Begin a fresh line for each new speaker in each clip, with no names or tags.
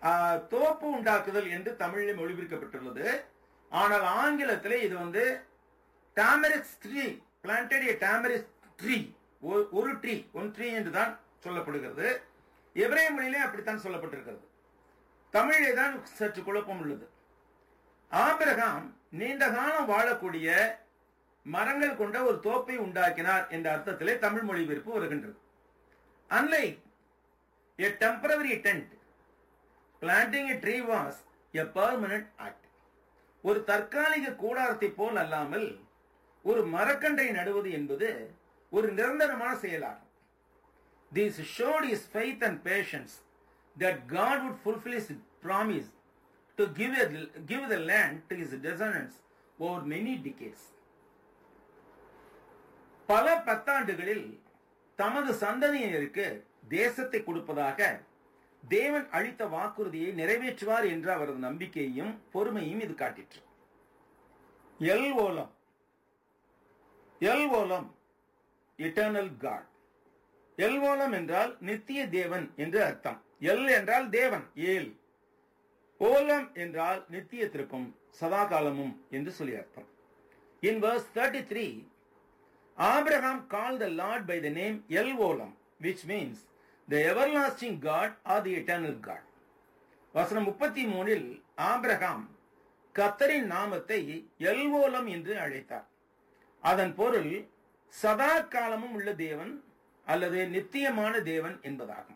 தோப்பு உண்டாக்குதல் என்று தமிழில் மொழிபெயர்க்கப்பட்டுள்ளது. ஆனால் ஆங்கிலத்திலே இது டாமரிஸ் ட்ரீ, பிளான்டட் ஏ டாமரிஸ் ட்ரீ, ஒரு ட்ரீ, ஒன் ட்ரீ என்று தான் சொல்லப்படுகிறது. எபிரேய மொழியிலே அப்படித்தான் சொல்லப்பட்டிருக்கிறது. தமிழிலே தான் சற்று குழப்பம் உள்ளது. ஆபிரகாம் நீண்ட காலம் வாழக்கூடிய மரங்கள் கொண்ட ஒரு தோப்பை உண்டாக்கினார் என்ற அர்த்தத்திலே தமிழ் மொழிபெயர்ப்பு வருகின்றது. Unlike a temporary tent, planting a tree was a permanent act. ஒரு தற்காலிக கூடாரத்தை போல் அல்லாமல் ஒரு மரக்கன்றை நடுவது என்பது ஒரு நிரந்தரமான செயலாகும். This showed his faith and patience that God would fulfill his promise to give the land to his descendants over many decades. பல பத்தாண்டுகளில் தமது சந்ததியினருக்கு தேசத்தை கொடுப்பதாக தேவன் அளித்த வாக்குறுதியை நிறைவேற்றுவார் என்ற அவரது நம்பிக்கையையும் பொறுமையும் இது காட்டிற்று. எல்வோலம் இட்டர்னல் காட். எல்வோலம் என்றால் நித்திய தேவன் என்று அர்த்தம். எல் என்றால் தேவன், ஏல். ஓலம் என்றால் நித்தியத்திற்கும் சதாகாலமும் என்று சொல்லி அர்த்தம். In verse 33, Abraham called the Lord by the name Elvolam, which means the everlasting God or the eternal God. வசனம் 33இல் ஆபிரகாம் கர்த்தரின் நாமத்தை எல்வோலம் என்று அழைத்தார். அதன் பொருள் சதா காலமும் உள்ள தேவன் அல்லது நித்தியமான தேவன் என்பதாகும்.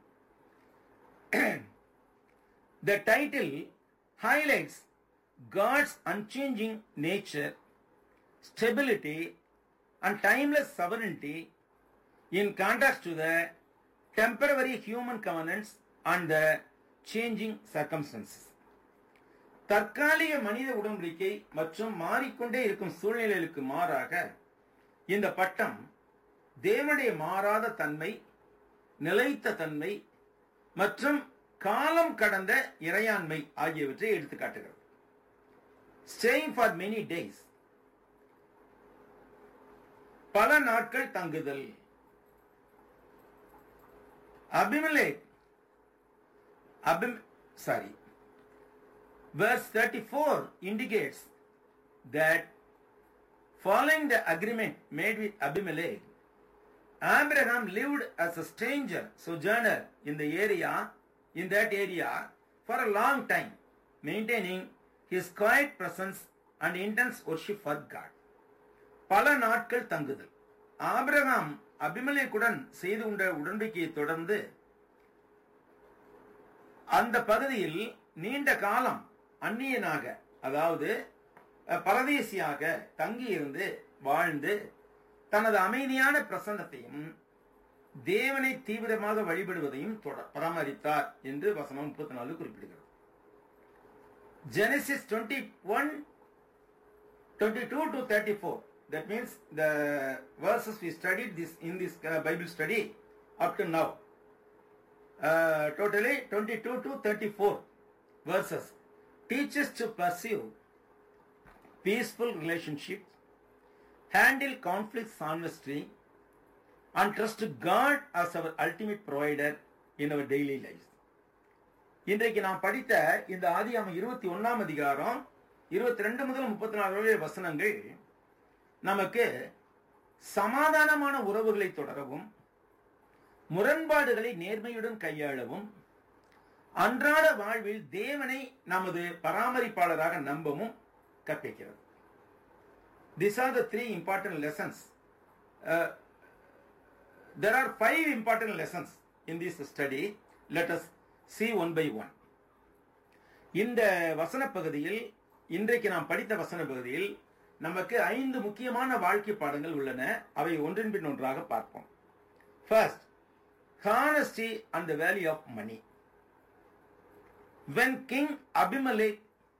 The title highlights God's unchanging nature, stability and timeless sovereignty in contrast to the temporary human covenants and the changing circumstances. தற்காலிக மனித உடன்படிக்கை மற்றும் மாறிக்கொண்டே இருக்கும் சூழ்நிலைகளுக்கு மாறாக இந்த பட்டம் தேவனுடைய மாறாத தன்மை, நிலைத்த தன்மை மற்றும் காலம் கடந்த இறையாண்மை ஆகியவற்றை எடுத்து காட்டுகிறது. Staying for many days, பல நாட்கள் தங்குதல். Verse 34 indicates that following the agreement made with Abimelech, Abraham lived as a stranger, sojourner in that area for a long time, maintaining his quiet presence and intense worship for God. பல நாட்கள் தங்குதல். Abraham அபிமெலேக்குடன் செய்து கொண்ட உடன்படிக்கையை தொடர்ந்து அந்த பகுதியில் நீண்ட காலம் அந்நியனாக, அதாவது பரதேசியாக தங்கியிருந்து வாழ்ந்து தனது அமைதியான பிரசன்னத்தையும் தேவனை தீவிரமாக வழிபடுவதையும் பராமரித்தார் என்று வசனம் 34 குறிப்பிடுகிறது. Genesis 21:22 to 34. That means the verses we studied in this Bible study up to now. Totally 22 to 34 verses teach us to pursue peaceful relationships, handle conflicts honestly, and trust God as our ultimate provider in our daily lives. இன்றைக்கு நாம் படித்த இந்த ஆதியாகமம் 21ஆம் அதிகாரம் 22 முதல் 34 வசனங்கள் நமக்கு சமாதானமான உறவுகளை தொடரவும், முரண்பாடுகளை நேர்மையுடன் கையாளவும், அன்றாட வாழ்வில் தேவனை நமது பராமரிப்பாளராக நம்பவும் கற்பிக்கிறது. These are the 3 important lessons. There are 5 important lessons in this study. Let us see one by one. இந்த வசன பகுதியில், இன்றைக்கு நாம் படித்த வசன பகுதியில் நமக்கு 5 முக்கியமான வாழ்க்கை பாடங்கள் உள்ளன. அவை ஒன்றின் பின் ஒன்றாக பார்ப்போம். First, honesty and the value of money. When King Abimelech,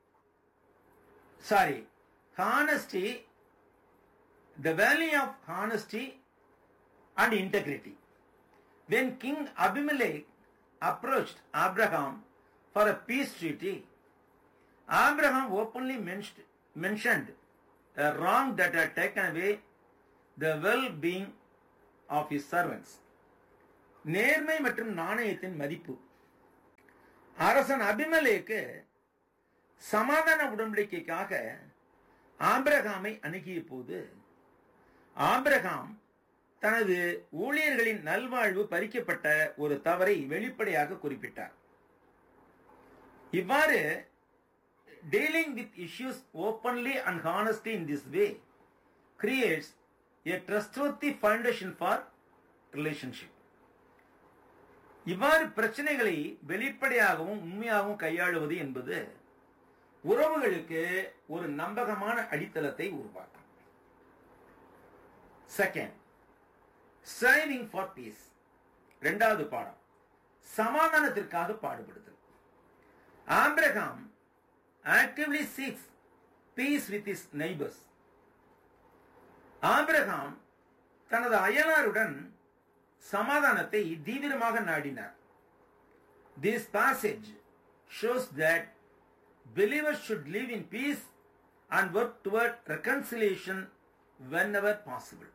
honesty, the value of honesty and integrity. When King Abimelech approached Abraham for a peace treaty, Abraham openly mentioned a wrong that had taken away the well-being of his servants. நேர்மை மற்றும் நாணயத்தின் மதிப்பு. அரசன் அபிமெலேக்கு சமாதான உடன்படிக்கைக்காக ஆபிரகாமை அணுகிய போது Abraham தனது ஊழியர்களின் நல்வாழ்வு பறிக்கப்பட்ட ஒரு தவறை வெளிப்படையாக குறிப்பிட்டார். இவ்வாறு dealing with issues openly and honestly in this way creates a trustworthy foundation for relationship. இவ்வாறு பிரச்சனைகளை வெளிப்படையாகவும் உண்மையாகவும் கையாளுவது என்பது உறவுகளுக்கு ஒரு நம்பகமான அடித்தளத்தை உருவாக்கும். Second, striving for peace. இரண்டாவது பாடம், சமாதானத்திற்காக பாடுபடுதல். Abraham actively seeks peace with his neighbors. Abraham தனது அயலாருடன் சமாதானத்தை தீவிரமாக நாடினார். This passage shows that believers should live in peace and work toward reconciliation whenever possible.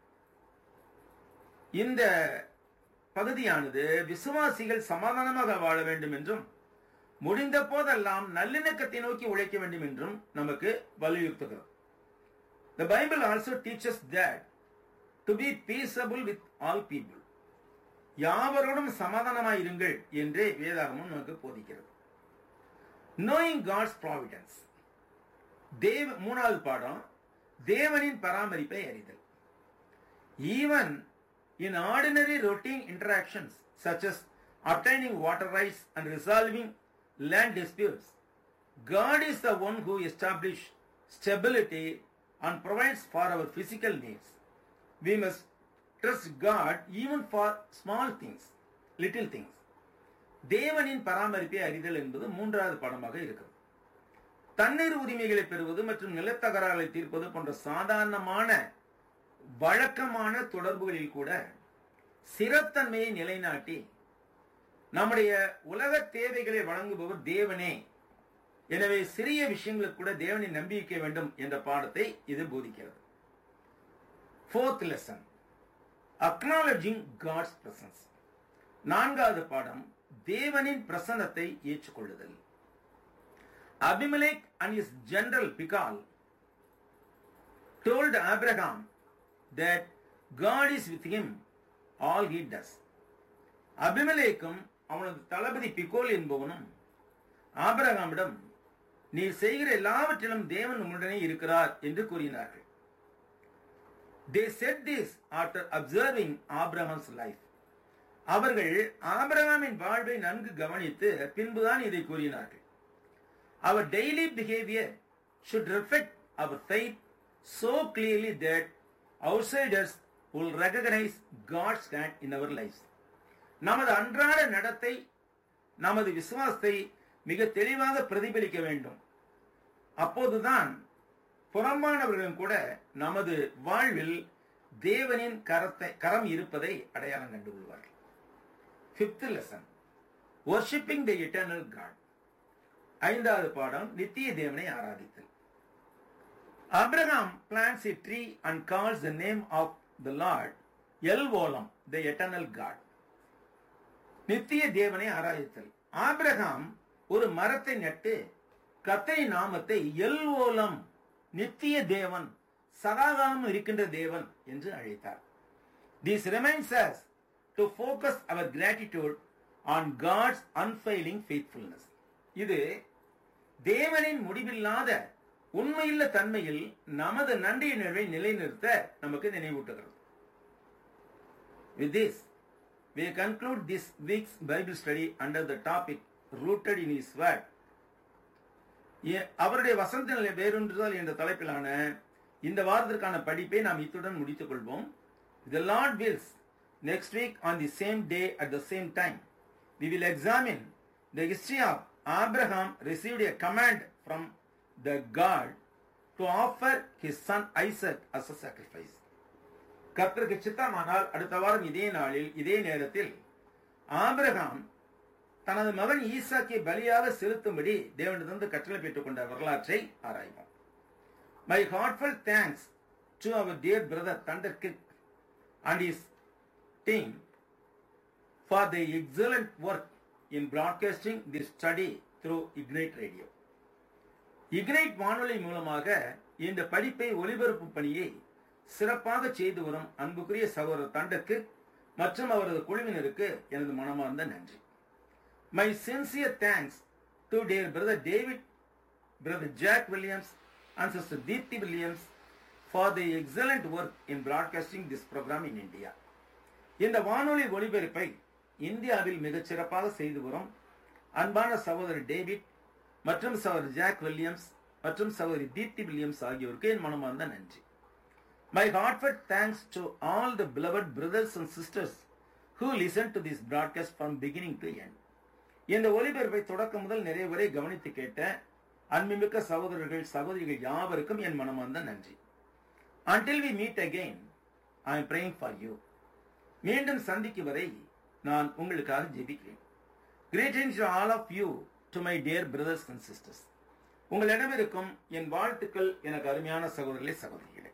இந்த பகுதியானது விசுவாசிகள் சமாதானமாக வாழ வேண்டும் என்றும் முடிந்த போதெல்லாம் நல்லிணக்கத்தை நோக்கி உழைக்க வேண்டும் என்றும் நமக்கு வலியுறுத்துகிறது. The Bible also teaches that to be peaceable with all people. யாவரோடும் சமாதானமாயிருங்கள் என்றே வேதாகமம் நமக்கு போதிக்கிறது. Knowing God's providence. மூணாவது பாடம், தேவனின் பராமரிப்பை அறிதல். Even in ordinary routine interactions such as obtaining water rights and resolving land disputes, God is the one who establishes stability and provides for our physical needs. We must trust God even for small things, little things. தேவனின் பராமரிப்பை அறிதல் என்பது மூன்றாவது பாடமாக இருக்கிறது. தண்ணீர் உரிமைகளை பெறுவது மற்றும் நிலத்தகராறுகளை தீர்ப்பது போன்ற சாதாரணமான வழக்கமான தொடர்புகளில் கூட சிறத்தன்மையை நிலைநாட்டி நம்முடைய உலக தேவைகளை வழங்குபவர் தேவனே. எனவே சிறிய விஷயங்களுக்கு கூட தேவனை நம்பிக்கை வேண்டும் என்ற பாடத்தை இது போதிக்கிறது. Fourth lesson, acknowledging God's presence. நான்காவது பாடம், தேவனின் பிரசன்னத்தை ஏற்றுக்கொள்ளுதல். Abimelech and his general Pichal told Abraham that God is with him all he does. அபிமெலேக்கும் அவனது தளபதி பிகோல் என்பவனும் ஆபிரகாமிடம் நீர் செய்கிற எல்லாவற்றிலும் தேவன் உம்முடனே இருக்கிறார் என்று கூறினார்கள். They said this after observing Abraham's life. அவர்கள் ஆபிரகாமின் வாழ்வை நன்கு கவனித்து பின்புதான் இதை கூறினார்கள். Our daily behavior should reflect our faith so clearly that outsiders will recognize God's hand in our lives. நமது அன்றாட நடத்தை நமது விசுவாசத்தை மிக தெளிவாக பிரதிபலிக்க வேண்டும். அப்போதுதான் புறம்பானவர்களும் கூட நமது வாழ்வில் தேவனின் கரம் இருப்பதை அடையாளம் கண்டு கொள்வார்கள். Fifth lesson, worshipping the eternal God. ஐந்தாவது பாடம், நித்திய தேவனை ஆராதித்தல். Abraham plants a tree and calls the name of the Lord El Olam, the eternal God. நித்திய தேவனை ஆராதித்தல். ஆபிரகாம் ஒரு மரத்தை நட்டு கர்த்தரின் நாமத்தை எல் ஓலம், நித்திய தேவன், சதாகாலம் இருக்கின்ற தேவன் என்று அழைத்தார். This reminds us to focus our gratitude on God's unfailing faithfulness. இது தேவனின் முடிவில்லாத உண்மையுள்ள தன்மையில் நமது நன்றியுணர்வை நிலைநிறுத்த நமக்கு நினைவூட்டுகிறது. With this, we conclude this week's Bible study under the topic Rooted in His Word. அவருடைய வசனத்தின் வேரூன்றுதல் என்ற தலைப்பிலான இந்த வாரத்திற்கான படிப்பை நாம் இத்துடன் முடித்துக் கொள்வோம். The Lord wills, next week on the same day at the same time, we will examine the history of Abraham received a command from the God to offer his son Isaac as a sacrifice. கர்த்தருக்கு சித்தமானால் அடுத்த வாரம் இதே நாளில் இதே நேரத்தில் Abraham தனது மகன் ஈசாக்கை பலியாக செலுத்தும்படி தேவனிடமிருந்து கட்டளை பெற்றுக் கொண்ட வரலாற்றை ஆராய்வோம். My heartfelt thanks to our dear brother Thunder Kirk and his team for the excellent work in broadcasting this study through Ignite Radio. Ignite வானொலி மூலமாக இந்த படிப்பை ஒலிபரப்பு பணியை சிறப்பாக செய்து வரும் அன்புக்குரிய சகோதரர் தண்டக்கு மற்றும் அவரது குழுவினருக்கு எனது மனமார்ந்த நன்றி. My sincere thanks to dear brother David, brother Jack Williams and sister Deepthi Williams for the excellent work in broadcasting this program in India. இந்த வானொலி ஒலிபரப்பை இந்தியாவில் மிகச் சிறப்பாக செய்து வரும் அன்பான சகோதரர் டேவிட் மற்றும் சகோதரர் ஜாக் வில்லியம்ஸ் மற்றும் சகோதரி தீப்தி வில்லியம்ஸ் ஆகியோருக்கு என் மனமார்ந்த நன்றி. My heartfelt thanks to all the beloved brothers and sisters who listened to this broadcast from beginning to end. இந்த ஒலிபரப்பை தொடக்கம் முதல் நிறைவு வரை கவனித்து கேட்ட அன்புமிக்க சகோதரர்கள் சகோதரிகள் யாவருக்கும் என் மனமார்ந்த நன்றி. Until we meet again, I am praying for you. மீண்டும் சந்திக்கும் வரை நான் உங்களுக்காக ஜெபிக்கிறேன். Greetings to all of you, to my dear brothers and sisters. உங்கள் அனைவருக்கும் என் வாழ்த்துக்கள் எனக்கு அருமையான சகோதரர்களே சகோதரிகளே.